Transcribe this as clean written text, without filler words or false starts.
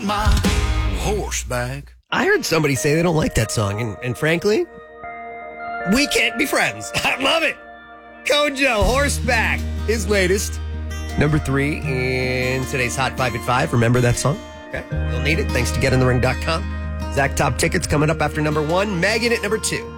my horseback. I heard somebody say they don't like that song, and frankly, we can't be friends. I love it. Kojo, Horseback, his latest. Number 3 in today's Hot 5 at 5. Remember that song? Okay. You'll need it. Thanks to GetInTheRing.com. Zach Top tickets coming up after number 1. Megan at number 2.